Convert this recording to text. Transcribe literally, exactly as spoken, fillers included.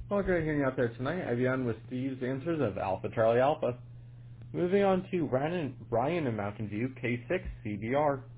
Well, great hearing you out there tonight. I'll be on with Steve's answers of Alpha Charlie Alpha. Moving on to Ryan, Ryan in Mountain View, K six C B R.